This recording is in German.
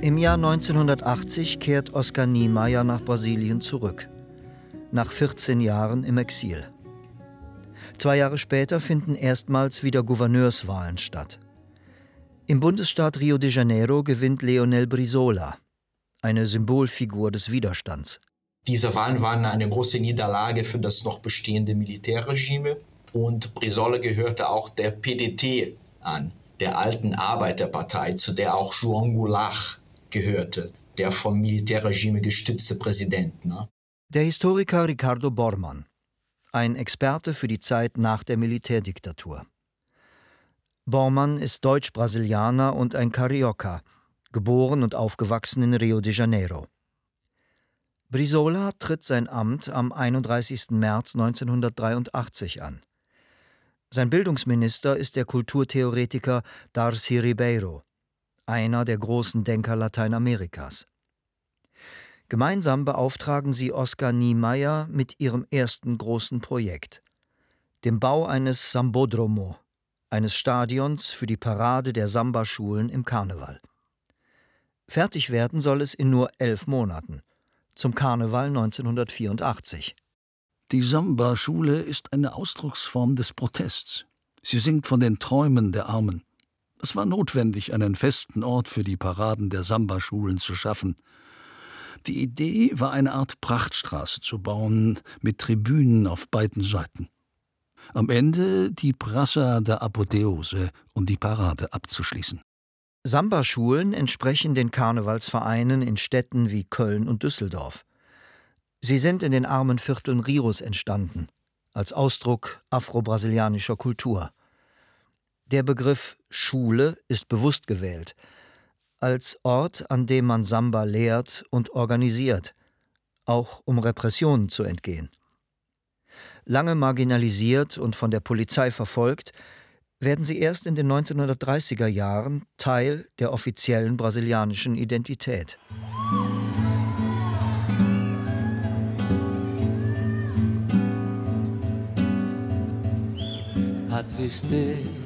Im Jahr 1980 kehrt Oscar Niemeyer nach Brasilien zurück. Nach 14 Jahren im Exil. 2 Jahre später finden erstmals wieder Gouverneurswahlen statt. Im Bundesstaat Rio de Janeiro gewinnt Leonel Brizola, eine Symbolfigur des Widerstands. Diese Wahlen waren eine große Niederlage für das noch bestehende Militärregime und Brizola gehörte auch der PDT an, der alten Arbeiterpartei, zu der auch João Goulart gehörte, der vom Militärregime gestützte Präsident. Der Historiker Ricardo Bormann, ein Experte für die Zeit nach der Militärdiktatur. Bormann ist Deutsch-Brasilianer und ein Carioca, geboren und aufgewachsen in Rio de Janeiro. Brizola tritt sein Amt am 31. März 1983 an. Sein Bildungsminister ist der Kulturtheoretiker Darcy Ribeiro, einer der großen Denker Lateinamerikas. Gemeinsam beauftragen sie Oscar Niemeyer mit ihrem ersten großen Projekt, dem Bau eines Sambódromo, eines Stadions für die Parade der Samba-Schulen im Karneval. Fertig werden soll es in nur 11 Monaten, zum Karneval 1984. Die Samba-Schule ist eine Ausdrucksform des Protests. Sie singt von den Träumen der Armen. Es war notwendig, einen festen Ort für die Paraden der Samba-Schulen zu schaffen. Die Idee war, eine Art Prachtstraße zu bauen, mit Tribünen auf beiden Seiten. Am Ende die Praça da Apoteose, um die Parade abzuschließen. Samba-Schulen entsprechen den Karnevalsvereinen in Städten wie Köln und Düsseldorf. Sie sind in den armen Vierteln Rios entstanden, als Ausdruck afro-brasilianischer Kultur. Der Begriff Schule ist bewusst gewählt, als Ort, an dem man Samba lehrt und organisiert, auch um Repressionen zu entgehen. Lange marginalisiert und von der Polizei verfolgt, werden sie erst in den 1930er Jahren Teil der offiziellen brasilianischen Identität. A tristeza